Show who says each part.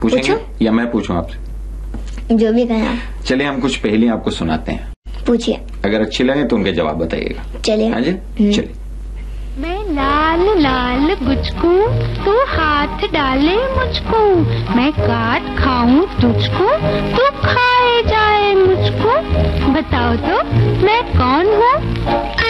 Speaker 1: पूछेंगे या मैं पूछूं आपसे?
Speaker 2: जो भी कहें आप।
Speaker 1: चलिए हम कुछ पहेलियां आपको सुनाते हैं,
Speaker 2: पूछिए।
Speaker 1: अगर अच्छी लगे तो उनके जवाब बताइएगा।
Speaker 2: चलिए।
Speaker 1: हाँ जी चलिए।
Speaker 3: मैं लाल लाल गुजको, तू हाथ डाले मुझको, मैं काट खाऊं तुझको, तू खाए जाए मुझको, बताओ तो